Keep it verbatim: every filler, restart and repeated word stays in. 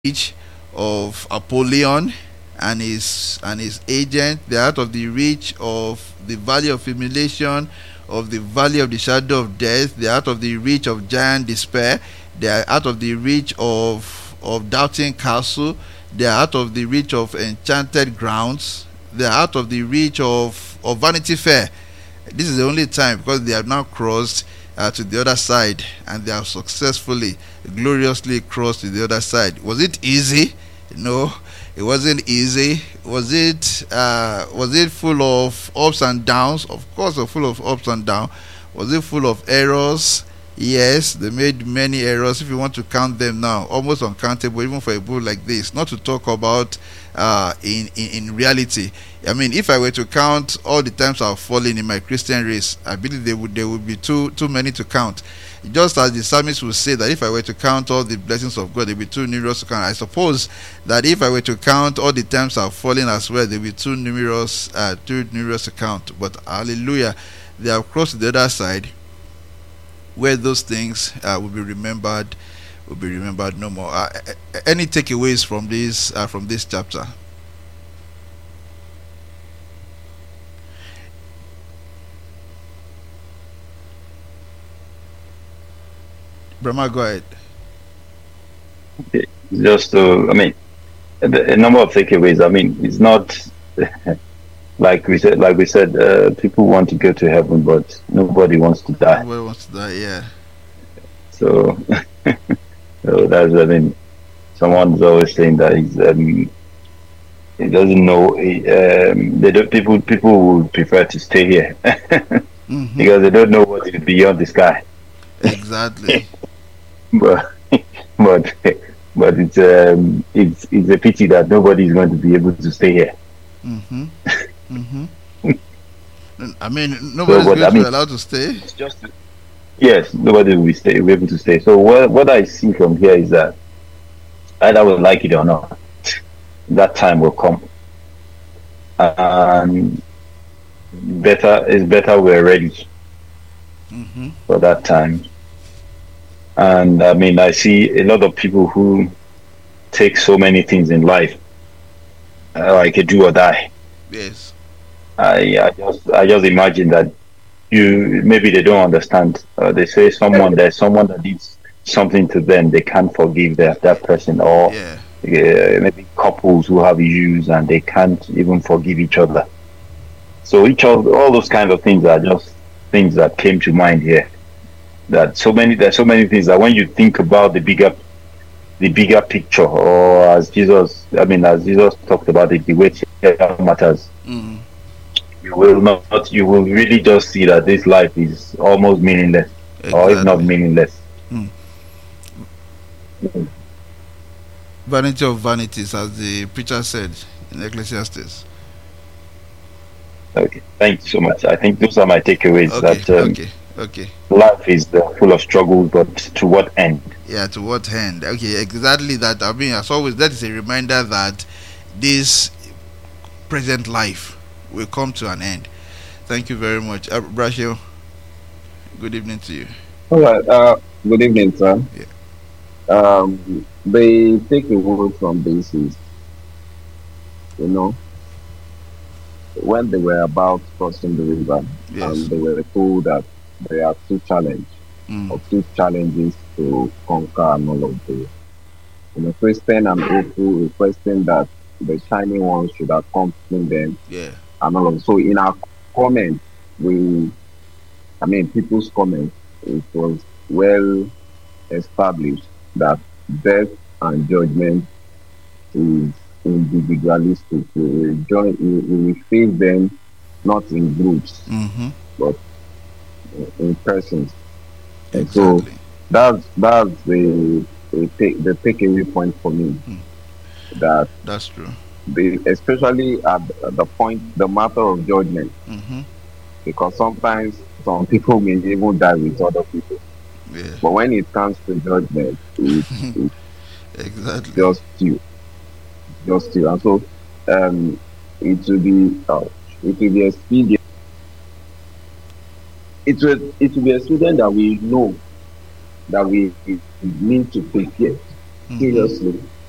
reach of Apollyon and his and his agent. They are out of the reach of the valley of humiliation, of the valley of the shadow of death. They are out of the reach of giant despair. They are out of the reach of of doubting castle. They are out of the reach of enchanted grounds. They are out of the reach of of Vanity Fair. This is the only time, because they have now crossed uh, to the other side, and they have successfully, gloriously crossed to the other side. Was it easy? No, it wasn't easy. Was it uh, was it full of ups and downs? Of course, it was full of ups and downs. Was it full of errors? Yes, they made many errors. If you want to count them now, almost uncountable, even for a book like this. Not to talk about uh, in, in in reality. I mean, if I were to count all the times I've fallen in my Christian race, I believe there would there would be too too many to count. Just as the psalmist would say that if I were to count all the blessings of God, there would be too numerous to count. I suppose that if I were to count all the times I've fallen as well, there would be too numerous uh, too numerous to count. But hallelujah, they have crossed to the other side, where those things uh, will be remembered, will be remembered no more. Uh, any takeaways from this uh, from this chapter? Brahma, go ahead. Just to, I mean, a, a number of takeaways. I mean, it's not like we said. Like we said, uh, people want to go to heaven, but nobody wants to die. Nobody wants to die. Yeah. So, so that's. I mean, someone's always saying that he's. Um, he doesn't know. He, um, they don't. People. People would prefer to stay here Mm-hmm. because they don't know what is beyond the sky. Exactly. But, but, but it's um, it's it's a pity that nobody is going to be able to stay here. Mm-hmm. Mm-hmm. I mean, nobody's So, but, going I to be mean, allowed to stay. It's just yes, nobody will be stay will be able to stay. So what what I see from here is that either we like it or not, that time will come, and better it's better we're ready Mm-hmm. for that time. And I mean, I see a lot of people who take so many things in life uh, like a do or die. Yes. I, I just I just imagine that you maybe they don't understand. Uh, they say someone there's someone that did something to them, they can't forgive that that person, or Yeah. uh, maybe couples who have issues and they can't even forgive each other. So each of all those kind of things are just things that came to mind here. That so many there's so many things that when you think about the bigger the bigger picture, or as Jesus I mean as Jesus talked about it, the way it matters, Mm-hmm. you will not you will really just see that this life is almost meaningless, or if not Exactly. meaningless. Mm. Vanity of vanities, as the preacher said in Ecclesiastes. Okay, thank you so much. I think those are my takeaways. Okay. That um, Okay. Okay. life is uh, full of struggles, but to what end? Yeah, to what end? Okay, exactly that. I mean, as always, that is a reminder that this present life will come to an end. Thank you very much. Uh, Brashio, good evening to you. All right. Uh, good evening, sir. Yeah. Um, they take a word from this is, you know, when they were about crossing the river, Yes. and they were told that there are two challenges Mm. or two challenges to conquer and all of the, you know, Christian and Oku requesting that the shining ones should accompany them Yeah. and all of. So in our comment, we, I mean, people's comment, it was well established that death and judgment is individualistic. We will join, we we will face them not in groups Mm-hmm. but in persons. And so Exactly. that's that's the the take the takeaway point for me, Mm. that That's true. the especially at the the point the matter of judgment, Mm-hmm. because sometimes some people may even die with other people, Yeah. but when it comes to judgment, it, it's Exactly. just you, just you, and so um, it will be uh, it will be expedient. It will it will be expedient that we know that we need to prepare Mm-hmm. seriously